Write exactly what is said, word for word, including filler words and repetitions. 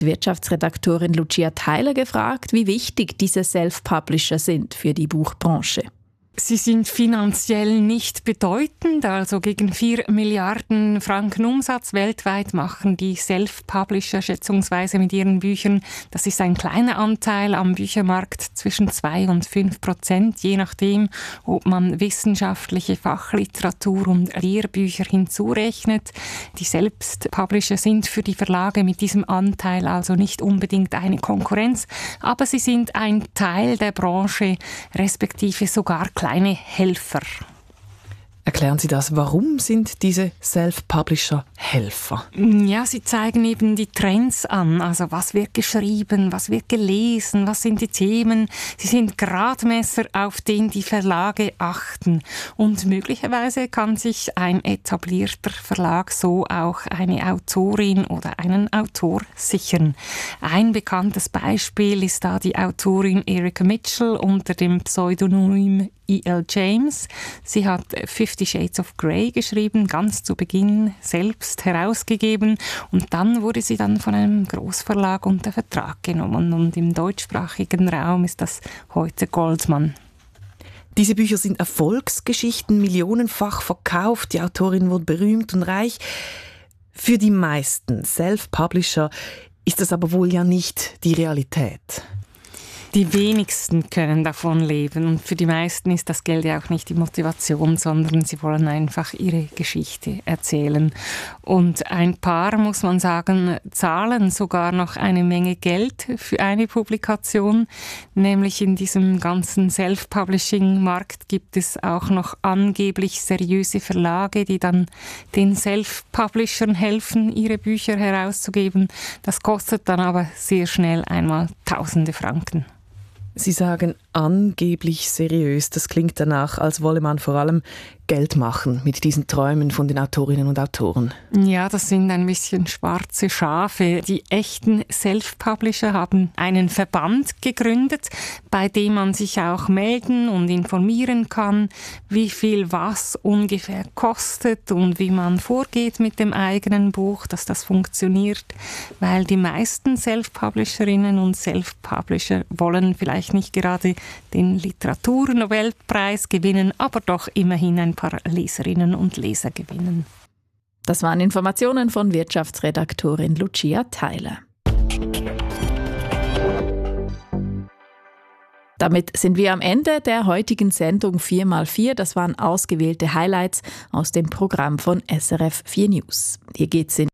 Wirtschaftsredaktorin Lucia Theiler gefragt, wie wichtig diese Self-Publisher sind für die Buchbranche. Sie sind finanziell nicht bedeutend, also gegen vier Milliarden Franken Umsatz weltweit machen die Self-Publisher schätzungsweise mit ihren Büchern. Das ist ein kleiner Anteil am Büchermarkt, zwischen zwei und fünf Prozent, je nachdem, ob man wissenschaftliche Fachliteratur und Lehrbücher hinzurechnet. Die Self-Publisher sind für die Verlage mit diesem Anteil also nicht unbedingt eine Konkurrenz, aber sie sind ein Teil der Branche, respektive sogar kleine Helfer. Erklären Sie das, warum sind diese Self-Publisher Helfer? Ja, sie zeigen eben die Trends an, also was wird geschrieben, was wird gelesen, was sind die Themen. Sie sind Gradmesser, auf den die Verlage achten. Und möglicherweise kann sich ein etablierter Verlag so auch eine Autorin oder einen Autor sichern. Ein bekanntes Beispiel ist da die Autorin Erica Mitchell unter dem Pseudonym E L James. Sie hat Fifty Shades of Grey geschrieben, ganz zu Beginn selbst herausgegeben und dann wurde sie dann von einem Großverlag unter Vertrag genommen und im deutschsprachigen Raum ist das heute Goldman. Diese Bücher sind Erfolgsgeschichten, millionenfach verkauft, die Autorin wurde berühmt und reich. Für die meisten Self-Publisher ist das aber wohl ja nicht die Realität. Die wenigsten können davon leben und für die meisten ist das Geld ja auch nicht die Motivation, sondern sie wollen einfach ihre Geschichte erzählen. Und ein paar, muss man sagen, zahlen sogar noch eine Menge Geld für eine Publikation. Nämlich in diesem ganzen Self-Publishing-Markt gibt es auch noch angeblich seriöse Verlage, die dann den Self-Publishern helfen, ihre Bücher herauszugeben. Das kostet dann aber sehr schnell einmal tausende Franken. Sie sagen angeblich seriös. Das klingt danach, als wolle man vor allem Geld machen mit diesen Träumen von den Autorinnen und Autoren. Ja, das sind ein bisschen schwarze Schafe. Die echten Self-Publisher haben einen Verband gegründet, bei dem man sich auch melden und informieren kann, wie viel was ungefähr kostet und wie man vorgeht mit dem eigenen Buch, dass das funktioniert. Weil die meisten Self-Publisherinnen und Self-Publisher wollen vielleicht nicht gerade den Literaturnobelpreis gewinnen, aber doch immerhin ein paar Leserinnen und Leser gewinnen. Das waren Informationen von Wirtschaftsredaktorin Lucia Theiler. Damit sind wir am Ende der heutigen Sendung vier mal vier. Das waren ausgewählte Highlights aus dem Programm von S R F vier News. Hier geht's in